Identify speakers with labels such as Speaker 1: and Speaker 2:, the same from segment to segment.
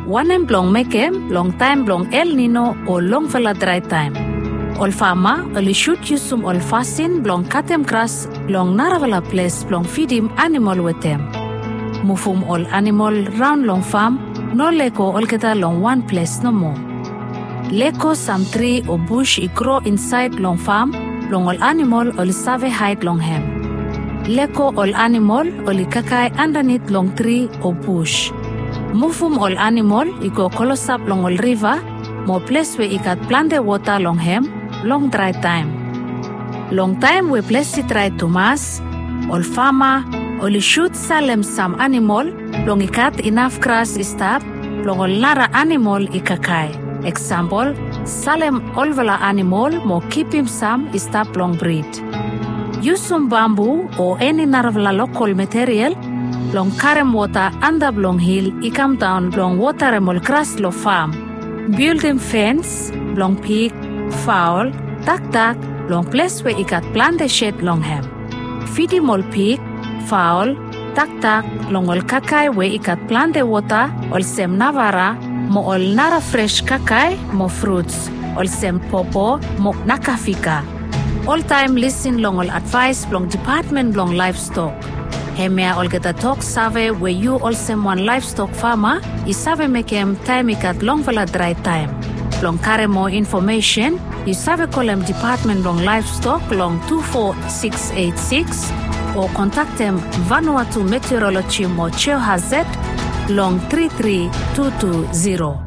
Speaker 1: Wanem blong mekem, long time blong El Nino o long vela dry time. Ol fama, oli shoot yusum ol fasin blong katem grass, blong naravala place blong feedim animal wetem. Mufum ol animal round long farm, no leko ol keta long one place no more. Leko some tree or bush I grow inside long farm, long ol animal ol save hide long hem. Leko ol animal ol kakai underneath long tree or bush. Mufum ol animal I go kolosap long ol river, mo place where I got plant the water long hem, long dry time. Long time we place it dry to mass, ol farmer, ol shoot salem some animal, long I cut enough grass I stop, long ol nara animal I kakai. Example, salem olvala animal mo keep him some I stop long breed. Use some bamboo or any narvala local material, long karem water under long hill, I come down long water emol grass lo farm. Build him fence, long pig, fowl, duck, long place where I got plant the shed long hem. Feed him all pig, fowl, duck, long ol kakai where I got plant the water, ol sem navara, mo ol nara fresh kakai, mo fruits, ol sem popo, mo nakafika. All time listen long ol advice long department long livestock. Hemea ol geta talk save where you all sem one livestock farmer, I save make him time I got long vela dry time. Long carry more information, I save call him department long livestock long 24686 or contact them Vanuatu Meteorology mo Cheo Hazet long 33220.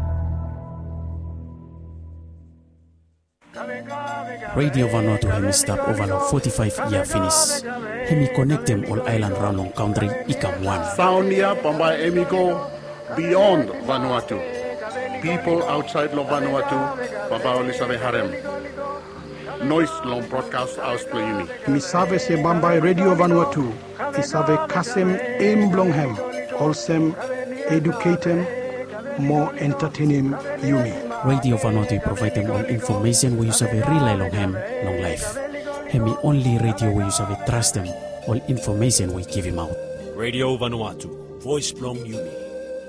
Speaker 2: Radio Vanuatu hemi start over long 45 year finish. Hemi connect them all island round long country ikam one.
Speaker 3: Sound here, Pamba Emiko, beyond Vanuatu. People outside lo Vanuatu, Pamba Olisabe Harem. Noise long broadcast house playuni.
Speaker 4: Misave se Bambai Radio Vanuatu. Isave Kasem Emblonghem. Olsem educating, more entertaining Yumi.
Speaker 2: Radio Vanuatu provide them all information we use have a rely long hem, long life. Hemi only radio we use have a trust them, all information we give him out.
Speaker 5: Radio Vanuatu, voice blong Yumi.